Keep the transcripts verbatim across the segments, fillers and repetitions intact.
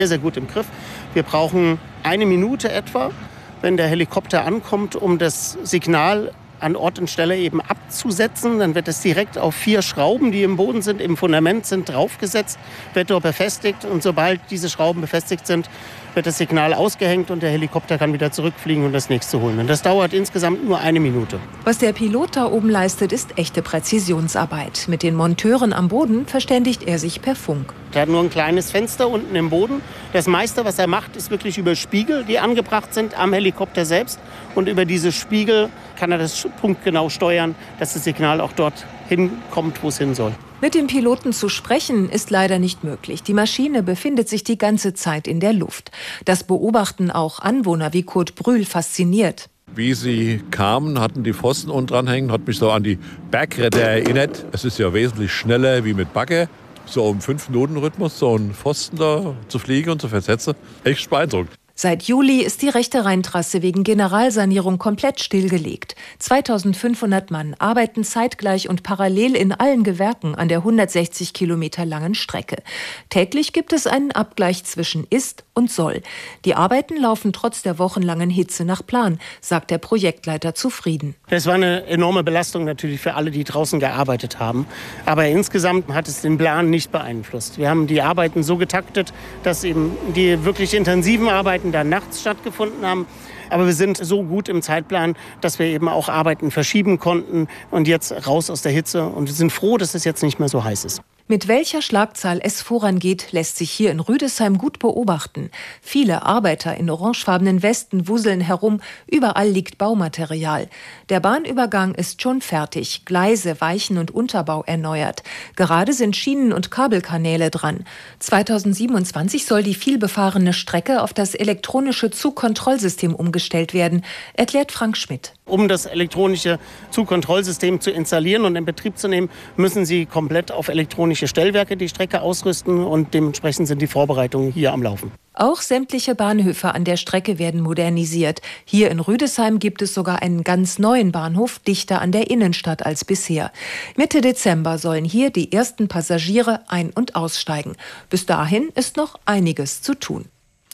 sehr, sehr gut im Griff. Wir brauchen eine Minute etwa, wenn der Helikopter ankommt, um das Signal an Ort und Stelle eben abzusetzen. Dann wird es direkt auf vier Schrauben, die im Boden sind, im Fundament sind, draufgesetzt, wird dort befestigt. Und sobald diese Schrauben befestigt sind, wird das Signal ausgehängt und der Helikopter kann wieder zurückfliegen und das nächste holen. Und das dauert insgesamt nur eine Minute. Was der Pilot da oben leistet, ist echte Präzisionsarbeit. Mit den Monteuren am Boden verständigt er sich per Funk. Er hat nur ein kleines Fenster unten im Boden. Das meiste, was er macht, ist wirklich über Spiegel, die angebracht sind am Helikopter selbst. Und über diese Spiegel kann er das punktgenau steuern, dass das Signal auch dort hinkommt, wo es hin soll. Mit dem Piloten zu sprechen ist leider nicht möglich. Die Maschine befindet sich die ganze Zeit in der Luft. Das beobachten auch Anwohner wie Kurt Brühl fasziniert. Wie sie kamen, hatten die Pfosten unten dranhängen, hat mich so an die Bergretter erinnert. Es ist ja wesentlich schneller wie mit Bagger. So im fünf Minuten Rhythmus so einen Pfosten da zu fliegen und zu versetzen. Echt beeindruckend. Seit Juli ist die rechte Rheintrasse wegen Generalsanierung komplett stillgelegt. zweitausendfünfhundert Mann arbeiten zeitgleich und parallel in allen Gewerken an der hundertsechzig Kilometer langen Strecke. Täglich gibt es einen Abgleich zwischen Ist und Soll. Die Arbeiten laufen trotz der wochenlangen Hitze nach Plan, sagt der Projektleiter zufrieden. Das war eine enorme Belastung natürlich für alle, die draußen gearbeitet haben. Aber insgesamt hat es den Plan nicht beeinflusst. Wir haben die Arbeiten so getaktet, dass eben die wirklich intensiven Arbeiten da nachts stattgefunden haben. Aber wir sind so gut im Zeitplan, dass wir eben auch Arbeiten verschieben konnten und jetzt raus aus der Hitze. Und wir sind froh, dass es jetzt nicht mehr so heiß ist. Mit welcher Schlagzahl es vorangeht, lässt sich hier in Rüdesheim gut beobachten. Viele Arbeiter in orangefarbenen Westen wuseln herum, überall liegt Baumaterial. Der Bahnübergang ist schon fertig, Gleise, Weichen und Unterbau erneuert. Gerade sind Schienen- und Kabelkanäle dran. zweitausendsiebenundzwanzig soll die vielbefahrene Strecke auf das elektronische Zugkontrollsystem umgestellt werden, erklärt Frank Schmidt. Um das elektronische Zugkontrollsystem zu installieren und in Betrieb zu nehmen, müssen Sie komplett auf elektronische Stellwerke die Strecke ausrüsten und dementsprechend sind die Vorbereitungen hier am Laufen. Auch sämtliche Bahnhöfe an der Strecke werden modernisiert. Hier in Rüdesheim gibt es sogar einen ganz neuen Bahnhof, dichter an der Innenstadt als bisher. Mitte Dezember sollen hier die ersten Passagiere ein- und aussteigen. Bis dahin ist noch einiges zu tun.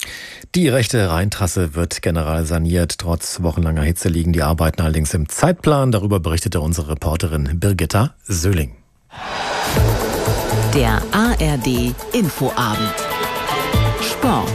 Die rechte Rheintrasse wird general saniert. Trotz wochenlanger Hitze liegen die Arbeiten allerdings im Zeitplan. Darüber berichtete unsere Reporterin Birgitta Söhling. Der A R D Infoabend. Sport.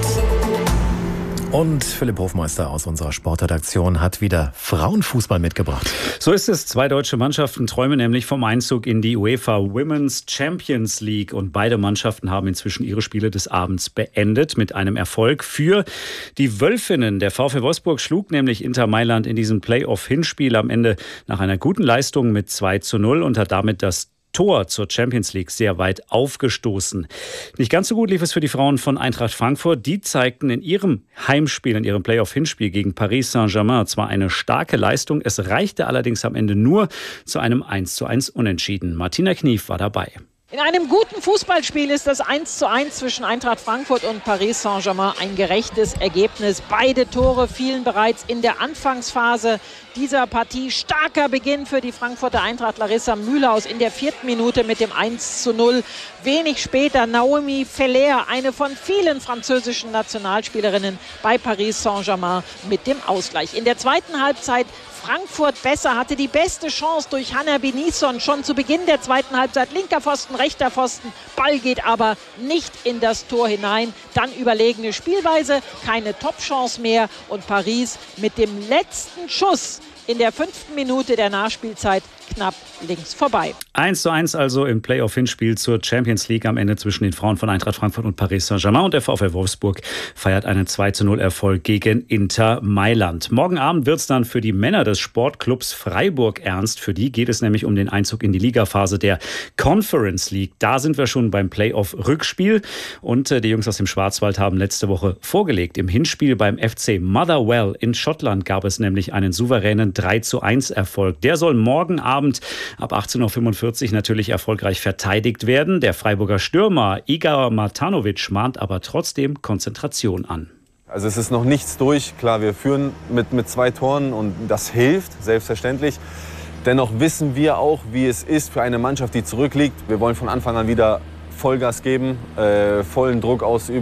Und Philipp Hofmeister aus unserer Sportredaktion hat wieder Frauenfußball mitgebracht. So ist es. Zwei deutsche Mannschaften träumen nämlich vom Einzug in die UEFA Women's Champions League. Und beide Mannschaften haben inzwischen ihre Spiele des Abends beendet mit einem Erfolg für die Wölfinnen. Der VfL Wolfsburg schlug nämlich Inter Mailand in diesem Playoff-Hinspiel am Ende nach einer guten Leistung mit zwei zu null und hat damit das Tor zur Champions League sehr weit aufgestoßen. Nicht ganz so gut lief es für die Frauen von Eintracht Frankfurt. Die zeigten in ihrem Heimspiel, in ihrem Playoff-Hinspiel gegen Paris Saint-Germain zwar eine starke Leistung, es reichte allerdings am Ende nur zu einem eins zu eins Unentschieden. Martina Knief war dabei. In einem guten Fußballspiel ist das eins zu eins zwischen Eintracht Frankfurt und Paris Saint-Germain ein gerechtes Ergebnis. Beide Tore fielen bereits in der Anfangsphase dieser Partie. Starker Beginn für die Frankfurter Eintracht. Larissa Mühlhaus in der vierten Minute mit dem eins zu null. Wenig später Naomi Feller, eine von vielen französischen Nationalspielerinnen bei Paris Saint-Germain, mit dem Ausgleich. In der zweiten Halbzeit Frankfurt besser, hatte die beste Chance durch Hanna Benisson schon zu Beginn der zweiten Halbzeit. Linker Pfosten, rechter Pfosten, Ball geht aber nicht in das Tor hinein. Dann überlegene Spielweise, keine Top-Chance mehr und Paris mit dem letzten Schuss in der fünften Minute der Nachspielzeit knapp links vorbei. eins zu eins also im Playoff-Hinspiel zur Champions League am Ende zwischen den Frauen von Eintracht Frankfurt und Paris Saint-Germain. Und der VfL Wolfsburg feiert einen zwei zu null Erfolg gegen Inter Mailand. Morgen Abend wird es dann für die Männer des Sportclubs Freiburg ernst. Für die geht es nämlich um den Einzug in die Ligaphase der Conference League. Da sind wir schon beim Playoff-Rückspiel. Und die Jungs aus dem Schwarzwald haben letzte Woche vorgelegt. Im Hinspiel beim F C Motherwell in Schottland gab es nämlich einen souveränen drei zu eins Erfolg. Der soll morgen Abend ab achtzehn Uhr fünfundvierzig natürlich erfolgreich verteidigt werden. Der Freiburger Stürmer Igor Matanovic mahnt aber trotzdem Konzentration an. Also es ist noch nichts durch. Klar, wir führen mit, mit zwei Toren und das hilft, selbstverständlich. Dennoch wissen wir auch, wie es ist für eine Mannschaft, die zurückliegt. Wir wollen von Anfang an wieder Vollgas geben, äh, vollen Druck ausüben,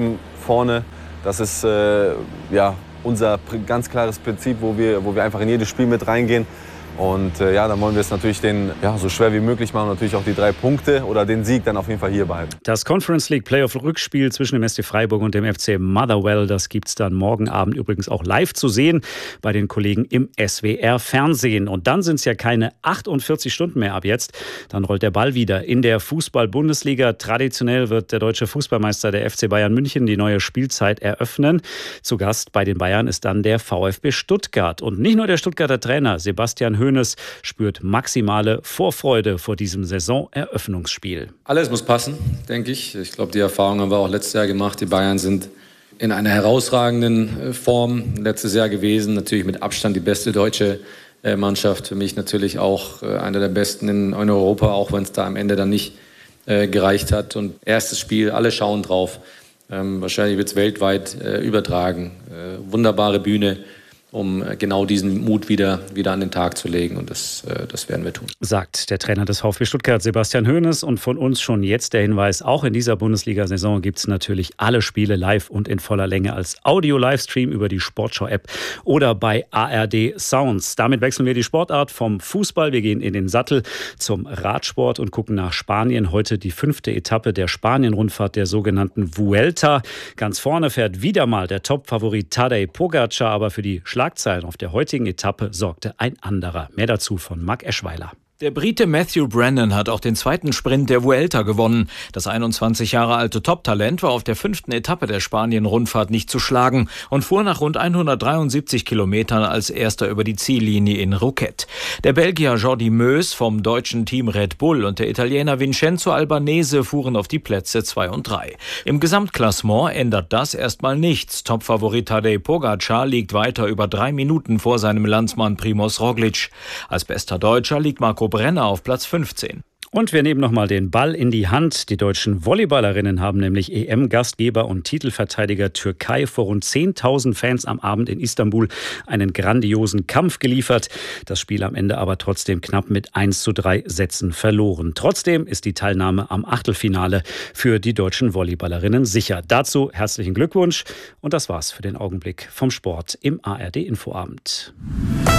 vorne. Das ist äh, ja, unser ganz klares Prinzip, wo wir, wo wir einfach in jedes Spiel mit reingehen. Und äh, ja, dann wollen wir es natürlich den, ja, so schwer wie möglich machen und natürlich auch die drei Punkte oder den Sieg dann auf jeden Fall hier behalten. Das Conference League Playoff-Rückspiel zwischen dem S C Freiburg und dem F C Motherwell, das gibt es dann morgen Abend übrigens auch live zu sehen bei den Kollegen im S W R-Fernsehen. Und dann sind es ja keine achtundvierzig Stunden mehr ab jetzt. Dann rollt der Ball wieder in der Fußball-Bundesliga. Traditionell wird der deutsche Fußballmeister, der F C Bayern München, die neue Spielzeit eröffnen. Zu Gast bei den Bayern ist dann der VfB Stuttgart. Und nicht nur der Stuttgarter Trainer Sebastian Hoeneß spürt maximale Vorfreude vor diesem Saisoneröffnungsspiel. Alles muss passen, denke ich. Ich glaube, die Erfahrung haben wir auch letztes Jahr gemacht. Die Bayern sind in einer herausragenden Form letztes Jahr gewesen. Natürlich mit Abstand die beste deutsche Mannschaft. Für mich natürlich auch einer der besten in Europa, auch wenn es da am Ende dann nicht gereicht hat. Und erstes Spiel, alle schauen drauf. Wahrscheinlich wird es weltweit übertragen. Wunderbare Bühne, um genau diesen Mut wieder, wieder an den Tag zu legen. Und das, das werden wir tun. Sagt der Trainer des VfB Stuttgart, Sebastian Hoeneß. Und von uns schon jetzt der Hinweis, auch in dieser Bundesliga-Saison gibt es natürlich alle Spiele live und in voller Länge als Audio-Livestream über die Sportschau-App oder bei A R D Sounds. Damit wechseln wir die Sportart vom Fußball. Wir gehen in den Sattel zum Radsport und gucken nach Spanien. Heute die fünfte Etappe der Spanien-Rundfahrt, der sogenannten Vuelta. Ganz vorne fährt wieder mal der Top-Favorit Tadej Pogačar, aber für die Schlagzeilen auf der heutigen Etappe sorgte ein anderer. Mehr dazu von Marc Eschweiler. Der Brite Matthew Brennan hat auch den zweiten Sprint der Vuelta gewonnen. Das einundzwanzig Jahre alte Top-Talent war auf der fünften Etappe der Spanien-Rundfahrt nicht zu schlagen und fuhr nach rund hundertdreiundsiebzig Kilometern als erster über die Ziellinie in Rouquet. Der Belgier Jordi Meus vom deutschen Team Red Bull und der Italiener Vincenzo Albanese fuhren auf die Plätze zwei und drei. Im Gesamtklassement ändert das erstmal nichts. Topfavorit Tadej Pogačar liegt weiter über drei Minuten vor seinem Landsmann Primož Roglič. Als bester Deutscher liegt Marco Brenner auf Platz fünfzehn. Und wir nehmen nochmal den Ball in die Hand. Die deutschen Volleyballerinnen haben nämlich E M-Gastgeber und Titelverteidiger Türkei vor rund zehntausend Fans am Abend in Istanbul einen grandiosen Kampf geliefert. Das Spiel am Ende aber trotzdem knapp mit eins zu drei Sätzen verloren. Trotzdem ist die Teilnahme am Achtelfinale für die deutschen Volleyballerinnen sicher. Dazu herzlichen Glückwunsch. Und das war's für den Augenblick vom Sport im A R D Infoabend.